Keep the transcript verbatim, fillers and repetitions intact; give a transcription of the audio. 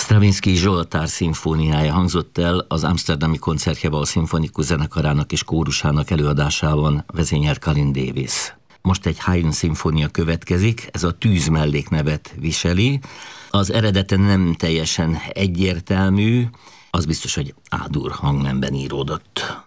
Stravinsky Zsoltár szimfóniája hangzott el az Amsterdami Concertgebouw szimfonikus zenekarának és kórusának előadásában, vezényelt Colin Davis. Most egy Haydn szimfónia következik, ez a Tűz melléknevet viseli. Az eredete nem teljesen egyértelmű, az biztos, hogy A-dur hangnemben íródott.